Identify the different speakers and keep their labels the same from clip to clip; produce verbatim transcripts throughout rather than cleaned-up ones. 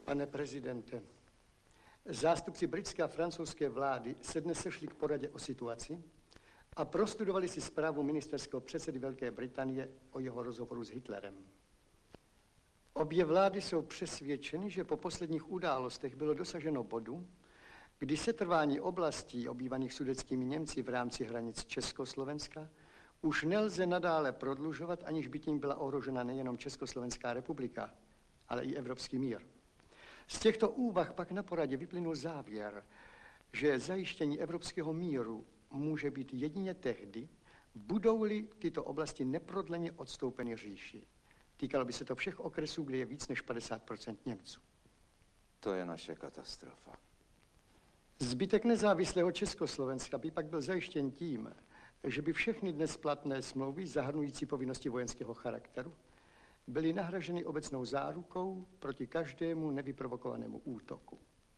Speaker 1: Pane prezidente, zástupci britské a francouzské vlády se dnes sešli k poradě o situaci a prostudovali si zprávu ministerského předsedy Velké Británie o jeho rozhovoru s Hitlerem. Obě vlády jsou přesvědčeny, že po posledních událostech bylo dosaženo bodu, kdy setrvání oblastí obývaných sudetskými Němci v rámci hranic Československa už nelze nadále prodlužovat, aniž by tím byla ohrožena nejenom Československá republika, ale i evropský mír. Z těchto úvah pak na poradě vyplynul závěr, že zajištění evropského míru může být jedině tehdy, budou-li tyto oblasti neprodleně odstoupeny říši. Týkalo by se to všech okresů, kde je víc než padesát procent Němců.
Speaker 2: To je naše katastrofa.
Speaker 1: Zbytek nezávislého Československa by pak byl zajištěn tím, že by všechny dnes platné smlouvy zahrnující povinnosti vojenského charakteru byly nahraženy obecnou zárukou proti každému nevyprovokovanému útoku.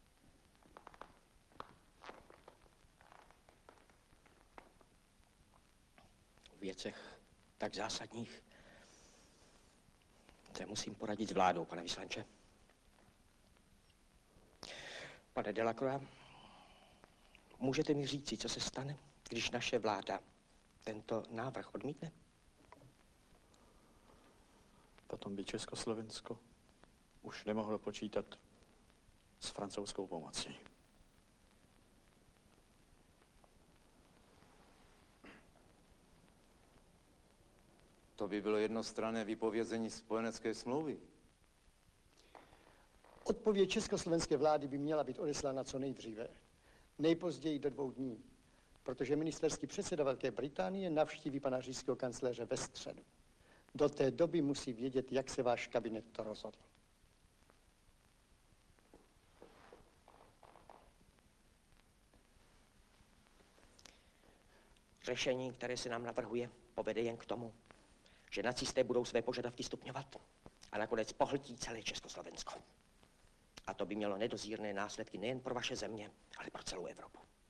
Speaker 3: V věcech tak zásadních se musím poradit s vládou, pane vyslanče. Pane Delacroix, můžete mi říci, co se stane, když naše vláda tento návrh odmítne?
Speaker 4: Potom by Československo už nemohlo počítat s francouzskou pomocí.
Speaker 2: To by bylo jednostranné vypovězení spojenecké smlouvy.
Speaker 1: Odpověď československé vlády by měla být odeslána co nejdříve, nejpozději do dvou dní, protože ministerský předseda Velké Británie navštíví pana říšského kancléře ve středu. Do té doby musí vědět, jak se váš kabinet to rozhodl.
Speaker 3: Řešení, které se nám navrhuje, povede jen k tomu, že nacisté budou své požadavky stupňovat a nakonec pohltí celé Československo. A to by mělo nedozírné následky nejen pro vaše země, ale pro celou Evropu.